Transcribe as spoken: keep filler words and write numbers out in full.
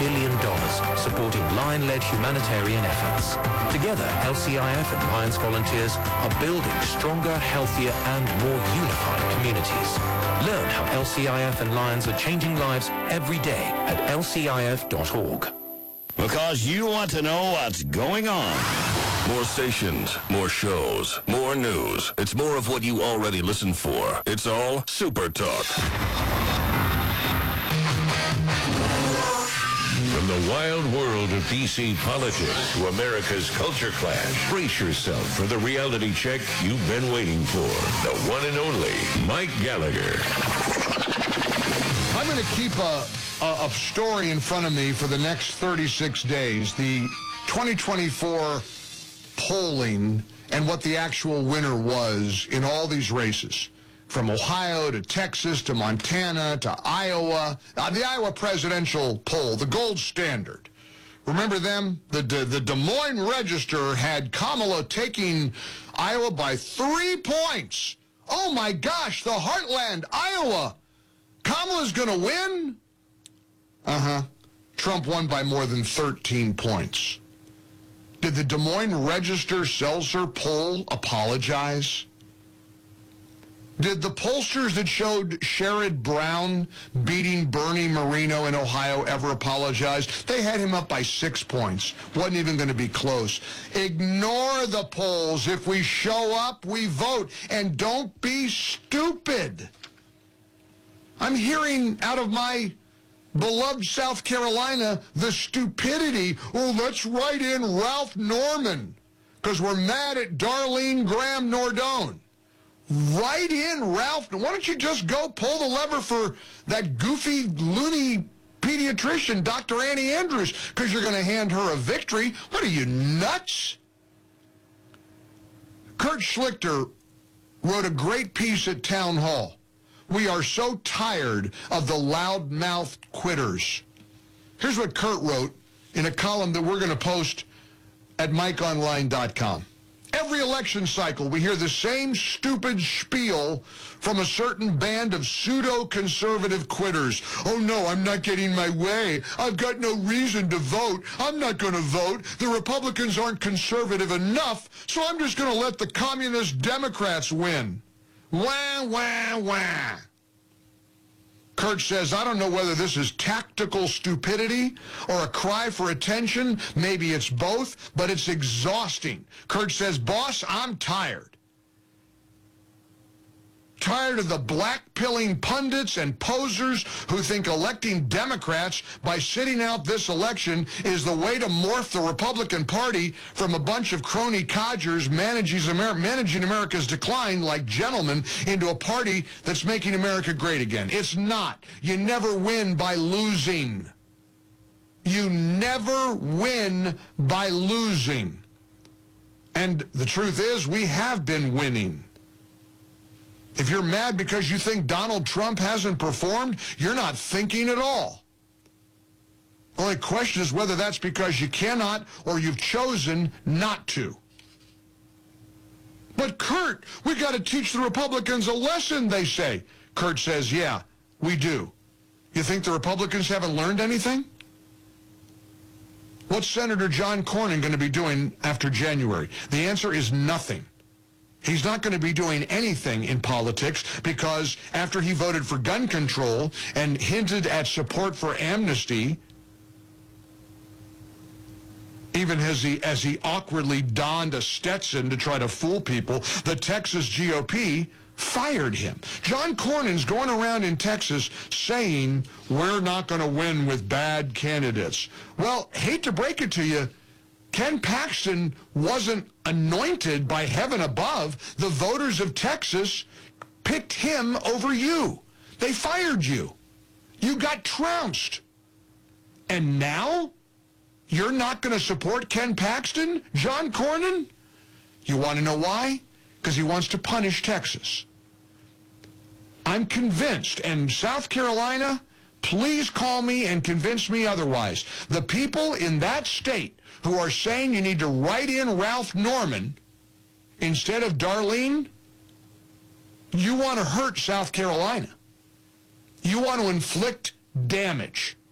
billion dollars supporting Lion-led humanitarian efforts. Together, L C I F and Lions volunteers are building stronger, healthier, and more unified communities. Learn how L C I F and Lions are changing lives every day at L C I F dot org. Because you want to know what's going on. More stations, more shows, more news. It's more of what you already listen for. It's all Super Talk. From the wild world of D C politics to America's culture clash, brace yourself for the reality check you've been waiting for. The one and only Mike Gallagher. I'm going to keep a, a, a story in front of me for the next thirty-six days. The twenty twenty-four polling and what the actual winner was in all these races. From Ohio to Texas to Montana to Iowa. Uh, the Iowa presidential poll, the gold standard. Remember them? The, the, the Des Moines Register had Kamala taking Iowa by three points. Oh, my gosh, the heartland, Iowa. Kamala's going to win? Uh-huh. Trump won by more than thirteen points. Did the Des Moines Register-Seltzer poll apologize? Did the pollsters that showed Sherrod Brown beating Bernie Moreno in Ohio ever apologize? They had him up by six points. Wasn't even going to be close. Ignore the polls. If we show up, we vote. And don't be stupid. I'm hearing out of my beloved South Carolina the stupidity. Oh, let's write in Ralph Norman because we're mad at Darlene Graham Nordone. Write in Ralph. Why don't you just go pull the lever for that goofy, loony pediatrician, Doctor Annie Andrews, because you're going to hand her a victory? What are you, nuts? Kurt Schlichter wrote a great piece at Town Hall. We are so tired of the loudmouth quitters. Here's what Kurt wrote in a column that we're going to post at mike online dot com. Every election cycle, we hear the same stupid spiel from a certain band of pseudo-conservative quitters. Oh, no, I'm not getting my way. I've got no reason to vote. I'm not going to vote. The Republicans aren't conservative enough, so I'm just going to let the communist Democrats win. Wah, wah, wah. Kurt says, I don't know whether this is tactical stupidity or a cry for attention. Maybe it's both, but it's exhausting. Kurt says, boss, I'm tired. Tired of the black-pilling pundits and posers who think electing Democrats by sitting out this election is the way to morph the Republican Party from a bunch of crony codgers managing, Amer- managing America's decline like gentlemen into a party that's making America great again. It's not. You never win by losing. You never win by losing. And the truth is, we have been winning. If you're mad because you think Donald Trump hasn't performed, you're not thinking at all. The only question is whether that's because you cannot or you've chosen not to. But Kurt, we got to teach the Republicans a lesson, they say. Kurt says, yeah, we do. You think the Republicans haven't learned anything? What's Senator John Cornyn going to be doing after January? The answer is nothing. He's not going to be doing anything in politics because after he voted for gun control and hinted at support for amnesty, even as he, as he awkwardly donned a Stetson to try to fool people, the Texas G O P fired him. John Cornyn's going around in Texas saying, we're not going to win with bad candidates. Well, hate to break it to you, Ken Paxton wasn't anointed by heaven above. The voters of Texas picked him over you. They fired you. You got trounced. And now you're not going to support Ken Paxton, John Cornyn? You want to know why? Because he wants to punish Texas. I'm convinced, and South Carolina, please call me and convince me otherwise. The people in that state who are saying you need to write in Ralph Norman instead of Darlene, you want to hurt South Carolina. You want to inflict damage.